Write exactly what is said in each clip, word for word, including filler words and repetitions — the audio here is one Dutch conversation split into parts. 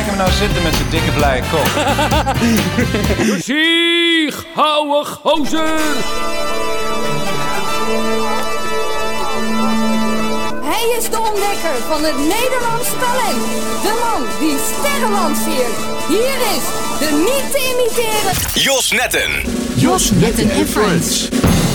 hem nou zitten met zijn dikke blije kop. Zieg, houwe gozer! Hij is de ontdekker van het Nederlands talent. De man die sterren lanceert. Hier is de niet te imiteren Jos Netten. Jos Netten en Friends.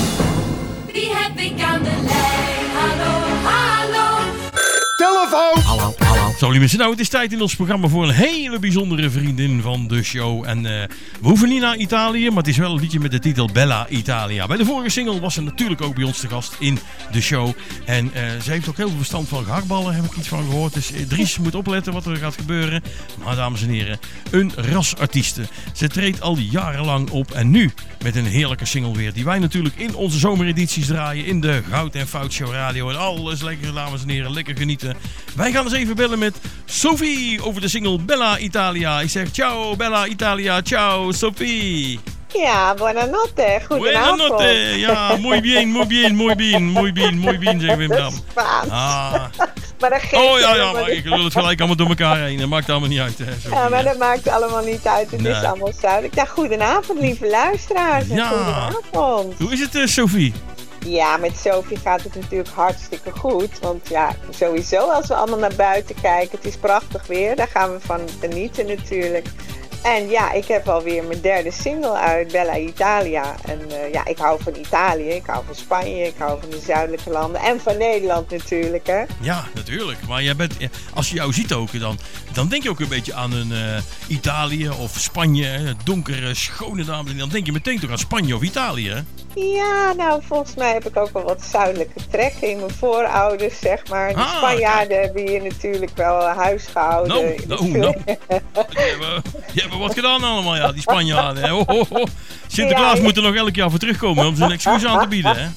Wie heb ik aan de lijn? Hallo, hallo. Telefoon! Hallo, hallo. Zo, lieve mensen, nou, het is tijd in ons programma voor een hele bijzondere vriendin van de show. En uh, we hoeven niet naar Italië, maar het is wel een liedje met de titel Bella Italia. Bij de vorige single was ze natuurlijk ook bij ons te gast in de show. En uh, ze heeft ook heel veel verstand van gehaktballen, heb ik iets van gehoord. Dus uh, Dries moet opletten wat er gaat gebeuren. Maar dames en heren, een rasartieste. Ze treedt al jarenlang op en nu met een heerlijke single weer. Die wij natuurlijk in onze zomeredities draaien. In de Goud en Fout Show Radio. En alles lekker, dames en heren, lekker genieten. Wij gaan eens even bellen met Sophie over de single Bella Italia. Ik zeg ciao Bella Italia, ciao Sophie. Ja, buonanotte, goedenavond. Buonanotte, ja, muy bien, muy bien, muy bien, muy bien, muy bien, zeggen we in Bram. Spaans. Ah. Maar dat geeft Oh ja, ja, helemaal maar niet. ik wil het gelijk allemaal door elkaar heen. Dat maakt allemaal niet uit. Hè, Sophie. Ja, maar dat maakt allemaal niet uit. Het Nee. is allemaal zuidelijk. Ja, goedenavond, lieve luisteraars. En Ja. goedenavond. Hoe is het, uh, Sophie? Ja, met Sophie gaat het natuurlijk hartstikke goed. Want ja, sowieso als we allemaal naar buiten kijken. Het is prachtig weer. Daar gaan we van genieten natuurlijk. En ja, ik heb alweer mijn derde single uit, Bella Italia. En uh, ja, ik hou van Italië, ik hou van Spanje, ik hou van de zuidelijke landen. En van Nederland natuurlijk, hè. Ja, natuurlijk. Maar jij bent, als je jou ziet ook, dan, dan denk je ook een beetje aan een uh, Italië of Spanje. Hè, donkere, schone dames. En dan denk je meteen toch aan Spanje of Italië, hè? Ja, nou, volgens mij heb ik ook wel wat zuidelijke trekken in mijn voorouders, zeg maar. De Ah, Spanjaarden hebben hier natuurlijk wel huis gehouden. Nou, in de nou, film. nou. Die hebben, die hebben wat gedaan allemaal, ja, die Spanjaarden. Hè. Oh, oh, oh. Sinterklaas Ja, moet er nog elk jaar voor terugkomen om zijn excuus aan te bieden, hè.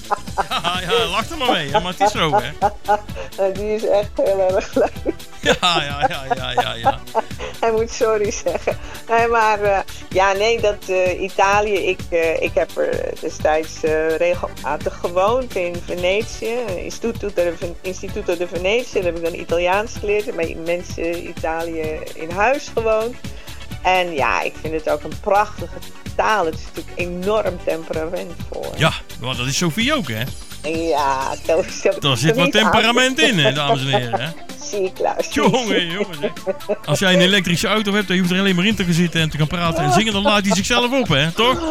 Ja, ja, lach er maar mee, hè, maar het is zo, hè. Die is echt heel erg leuk. Ja, ja, ja, ja, ja, ja. Hij moet sorry zeggen. Nee, maar uh, ja, nee, dat uh, Italië, ik, uh, ik heb er destijds uh, regelmatig gewoond in Venetië, Istituto de, Istituto de Venetië. Daar heb ik dan Italiaans geleerd en bij mensen Italië in huis gewoond. En ja, ik vind het ook een prachtige taal. Het is natuurlijk enorm temperamentvol. Ja, maar dat is Sophie ook, hè. Ja, zo, zo, Daar zit wat temperament in, hè, dames en heren, hè. Zie ik, luister. Jongen, jongen, zeg. Als jij een elektrische auto hebt, dan hoeft er alleen maar in te gaan zitten en te gaan praten en zingen, dan laat hij zichzelf op, hè, toch?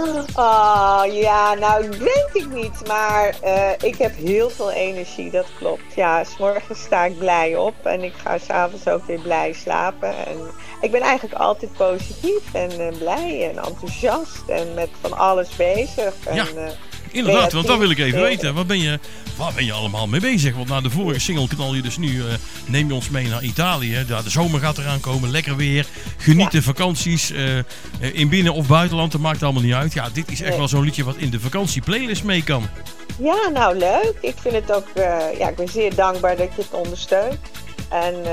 Oh, ja, nou, weet ik niet, maar uh, ik heb heel veel energie, dat klopt. Ja, 's morgens sta ik blij op en ik ga 's avonds ook weer blij slapen. En ik ben eigenlijk altijd positief en uh, blij en enthousiast en met van alles bezig. En, Ja. uh, Inderdaad, want dat wil ik even creatief. weten. Wat ben je, waar ben je allemaal mee bezig? Want na de vorige single knal je dus nu, uh, neem je ons mee naar Italië. Ja, de zomer gaat eraan komen, lekker weer. Genieten, ja. Vakanties, uh, in binnen- of buitenland, dat maakt allemaal niet uit. Ja, dit is echt Nee. wel zo'n liedje wat in de vakantieplaylist mee kan. Ja, nou leuk. Ik vind het ook, uh, ja, ik ben zeer dankbaar dat je het ondersteunt. En uh,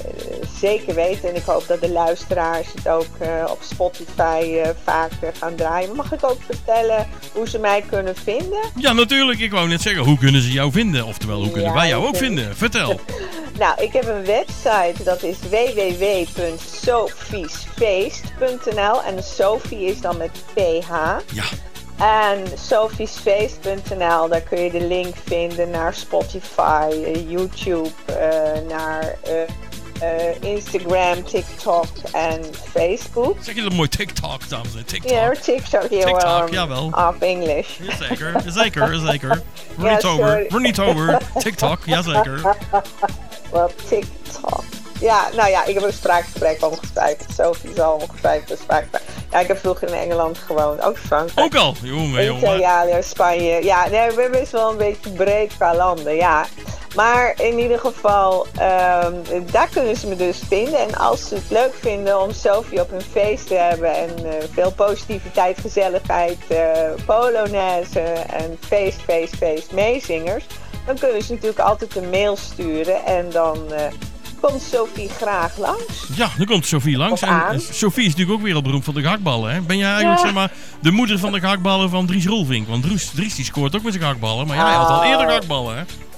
zeker weten, en ik hoop dat de luisteraars het ook uh, op Spotify uh, vaak uh, gaan draaien. Mag ik ook vertellen hoe ze mij kunnen vinden? Ja, natuurlijk. Ik wou net zeggen, hoe kunnen ze jou vinden? Oftewel, hoe kunnen Ja, wij jou ook ik- vinden? Vertel. Nou, ik heb een website, dat is w w w punt sophiesfeest punt n l en Sophie is dan met P H. Ja. En sophiesfeest punt n l, daar kun je de link vinden naar Spotify, uh, YouTube, uh, naar uh, uh, Instagram, TikTok en Facebook. Zeg je dat mooi TikTok, dames en heren? TikTok. Ja, TikTok, heel TikTok, um, jawel. of English. Jazeker, zeker, zeker. We're Ja, niet over, sorry. we're niet over. TikTok, jazeker. Wel, TikTok. Ja, nou ja, ik heb een spraakgebrek ongetwijfeld. Sophie zal ongetwijfeld een spraakgebrek. Ja, ik heb vroeger in Engeland gewoond, ook Frankrijk. Ook al, jongen, jongen. Italië, Spanje. Ja, nee, we hebben best wel een beetje breed qua landen, ja. Maar in ieder geval, um, daar kunnen ze me dus vinden. En als ze het leuk vinden om Sophie op hun feest te hebben en uh, veel positiviteit, gezelligheid, uh, polonaise en feest, feest, feest, meezingers, dan kunnen ze natuurlijk altijd een mail sturen en dan uh, komt Sophie graag langs. Ja, dan komt Sophie langs. Of En aan. uh, Sophie is natuurlijk ook wereldberoemd van de gehaktballen, hè? Ben jij eigenlijk, Ja. zeg maar, de moeder van de gehaktballen van Dries Rolvink? Want Dries, Dries die scoort ook met zijn gehaktballen, maar jij had al Oh. eerder gehaktballen, hè?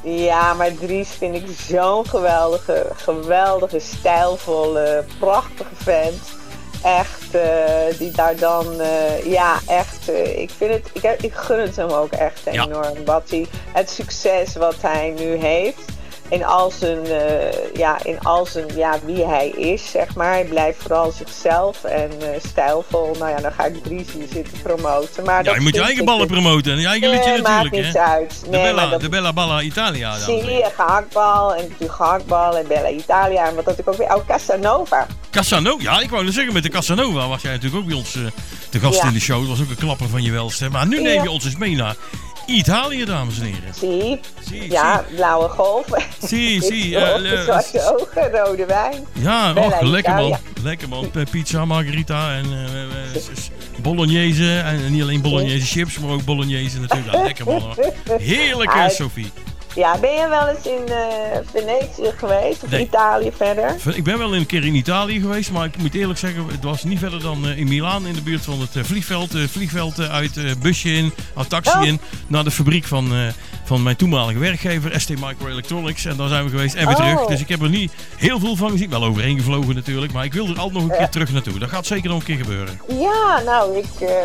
Ja, maar Dries vind ik zo'n geweldige, geweldige, stijlvolle, prachtige vent. Echt, uh, die daar dan, uh, ja, echt, uh, ik vind het, ik, ik gun het hem ook echt enorm. Ja. Wat hij, het succes wat hij nu heeft. In al zijn, uh, ja, in al zijn, ja, wie hij is, zeg maar. Hij blijft vooral zichzelf en uh, stijlvol. Nou ja, dan ga ik Dries hier zitten promoten. Maar ja, je moet je eigen ballen promoten en je eigen liedje nee, natuurlijk, maakt hè? Uit. Nee, de, Bella, dat... de Bella Balla Italia. Zie je, gehaktbal en natuurlijk gehaktbal en Bella Italia. En wat had ik ook weer? Oh, Casanova. Casanova, ja, ik wou net zeggen, met de Casanova was jij natuurlijk ook bij ons uh, te gast ja. in de show. Dat was ook een klapper van je welste. Maar nu ja. neem je ons eens mee naar Italië, dames en heren. Zie, zie ja, zie. Blauwe golf. Zie, zie. Uh, zwarte ogen, rode wijn. Ja, och, lekker man. Lekker man. Pizza, margarita en uh, uh, bolognese. En niet alleen bolognese chips, maar ook bolognese natuurlijk. Ja, lekker man. Heerlijk, uh, Sophie. Ja, ben je wel eens in uh, Venetië geweest? Of nee. Italië verder? Ik ben wel een keer in Italië geweest, maar ik moet eerlijk zeggen, het was niet verder dan uh, in Milaan, in de buurt van het uh, vliegveld. Uh, vliegveld uh, uit uh, busje in, uit taxi oh. in, naar de fabriek van, uh, van mijn toenmalige werkgever, S T Microelectronics. En daar zijn we geweest en weer oh. terug. Dus ik heb er niet heel veel van gezien. Wel overheen gevlogen natuurlijk, maar ik wil er altijd nog een uh. keer terug naartoe. Dat gaat zeker nog een keer gebeuren. Ja, nou, ik, uh,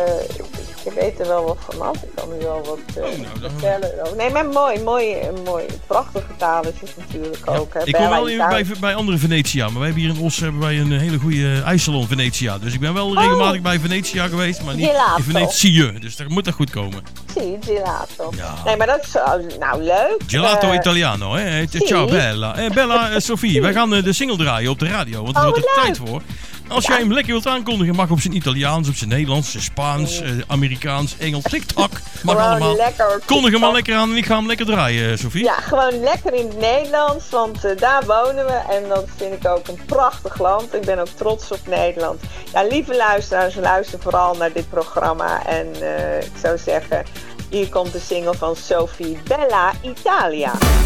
ik weet er wel wat vanaf. Ik kan nu wel wat uh, oh, nou, vertellen. Dan... Nee, maar mooi, mooi. Mooi, prachtige taal is het natuurlijk ja, ook. Hè. Ik kom wel even bij, bij andere Venetia, maar wij hebben hier in Os hebben wij een hele goede ijssalon Venetia. Dus ik ben wel regelmatig oh. bij Venetia geweest, maar niet Gelato. in Venetië. Dus dat moet dat goed komen. Zie, gelato. Ja. Nee, maar dat is nou leuk. Gelato uh, Italiano, hè? Ciao Bella. Eh, Bella, uh, Sophie, wij gaan uh, de single draaien op de radio, want er wordt er tijd voor. Als jij hem lekker wilt aankondigen, mag op zijn Italiaans, op zijn Nederlands, zijn Spaans, uh, Amerikaans, Engels, TikTok. Mag gewoon allemaal. Kondig hem maar lekker aan en ik ga hem lekker draaien, Sophie. Ja, gewoon lekker in het Nederlands, want uh, daar wonen we en dat vind ik ook een prachtig land. Ik ben ook trots op Nederland. Ja, lieve luisteraars, luister vooral naar dit programma en uh, ik zou zeggen, hier komt de single van Sophie, Bella Italia.